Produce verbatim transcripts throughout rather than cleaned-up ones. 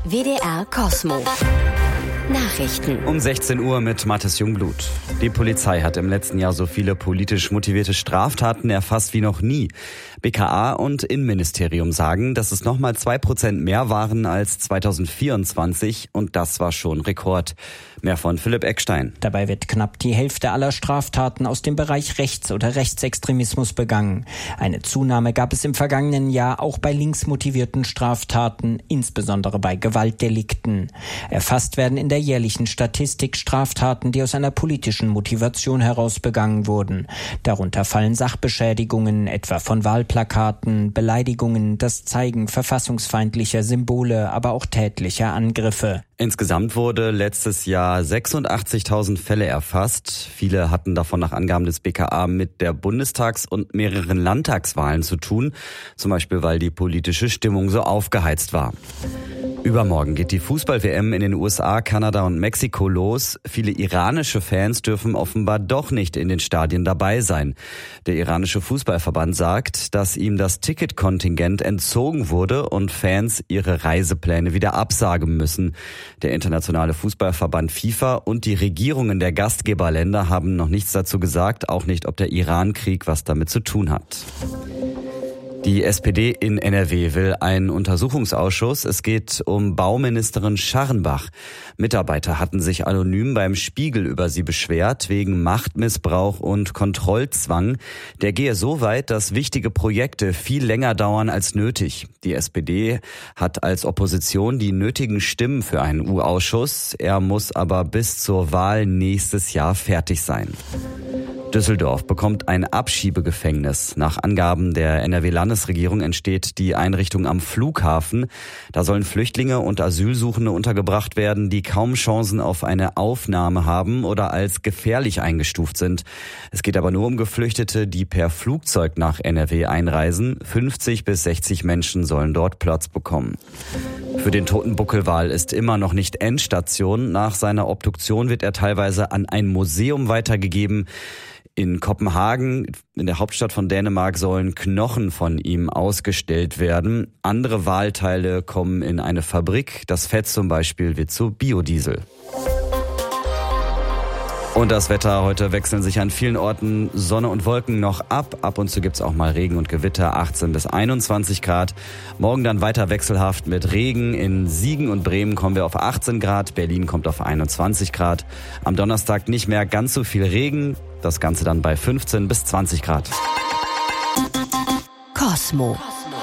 W D R Kosmo. Nachrichten. Um sechzehn Uhr mit Mathis Jungblut. Die Polizei hat im letzten Jahr so viele politisch motivierte Straftaten erfasst wie noch nie. B K A und Innenministerium sagen, dass es nochmal zwei Prozent mehr waren als zweitausendvierundzwanzig und das war schon Rekord. Mehr von Philipp Eckstein. Dabei wird knapp die Hälfte aller Straftaten aus dem Bereich Rechts- oder Rechtsextremismus begangen. Eine Zunahme gab es im vergangenen Jahr auch bei linksmotivierten Straftaten, insbesondere bei Gewaltdelikten. Erfasst werden in der jährlichen Statistik Straftaten, die aus einer politischen Motivation heraus begangen wurden. Darunter fallen Sachbeschädigungen, etwa von Wahlplakaten, Beleidigungen, das Zeigen verfassungsfeindlicher Symbole, aber auch tätlicher Angriffe. Insgesamt wurde letztes Jahr sechsundachtzigtausend Fälle erfasst. Viele hatten davon nach Angaben des B K A mit der Bundestags- und mehreren Landtagswahlen zu tun. Zum Beispiel, weil die politische Stimmung so aufgeheizt war. Übermorgen geht die Fußball-W M in den U S A, Kanada und Mexiko los. Viele iranische Fans dürfen offenbar doch nicht in den Stadien dabei sein. Der iranische Fußballverband sagt, dass ihm das Ticketkontingent entzogen wurde und Fans ihre Reisepläne wieder absagen müssen. Der internationale Fußballverband FIFA und die Regierungen der Gastgeberländer haben noch nichts dazu gesagt, auch nicht, ob der Iran-Krieg was damit zu tun hat. Die S P D in N R W will einen Untersuchungsausschuss. Es geht um Bauministerin Scharrenbach. Mitarbeiter hatten sich anonym beim Spiegel über sie beschwert, wegen Machtmissbrauch und Kontrollzwang. Der gehe so weit, dass wichtige Projekte viel länger dauern als nötig. Die S P D hat als Opposition die nötigen Stimmen für einen U-Ausschuss. Er muss aber bis zur Wahl nächstes Jahr fertig sein. Düsseldorf bekommt ein Abschiebegefängnis. Nach Angaben der N R W-Landesregierung entsteht die Einrichtung am Flughafen. Da sollen Flüchtlinge und Asylsuchende untergebracht werden, die kaum Chancen auf eine Aufnahme haben oder als gefährlich eingestuft sind. Es geht aber nur um Geflüchtete, die per Flugzeug nach N R W einreisen. fünfzig bis sechzig Menschen sollen dort Platz bekommen. Für den toten Buckelwal ist immer noch nicht Endstation. Nach seiner Obduktion wird er teilweise an ein Museum weitergegeben. In Kopenhagen, in der Hauptstadt von Dänemark, sollen Knochen von ihm ausgestellt werden. Andere Walteile kommen in eine Fabrik. Das Fett zum Beispiel wird zu Biodiesel. Und das Wetter, heute wechseln sich an vielen Orten Sonne und Wolken noch ab. Ab und zu gibt's auch mal Regen und Gewitter, achtzehn bis einundzwanzig Grad. Morgen dann weiter wechselhaft mit Regen. In Siegen und Bremen kommen wir auf achtzehn Grad, Berlin kommt auf einundzwanzig Grad. Am Donnerstag nicht mehr ganz so viel Regen, das Ganze dann bei fünfzehn bis zwanzig Grad. Kosmo.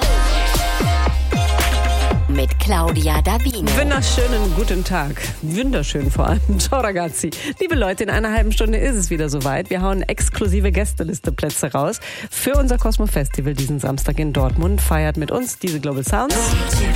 Mit Claudia Dabino. Wunderschönen guten Tag. Wunderschön vor allem. Ciao ragazzi. Liebe Leute, in einer halben Stunde ist es wieder soweit. Wir hauen exklusive Gästeliste-Plätze raus für unser Kosmo Festival diesen Samstag in Dortmund. Feiert mit uns diese Global Sounds.